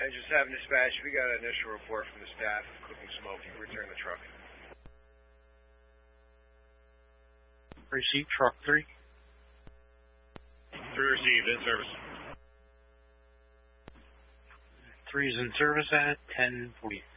Engine 7 dispatch, we got an initial report from the staff of cooking smoke. You can return the truck. Receive truck 3. 3 received, in service. 3 is in service at 10:40.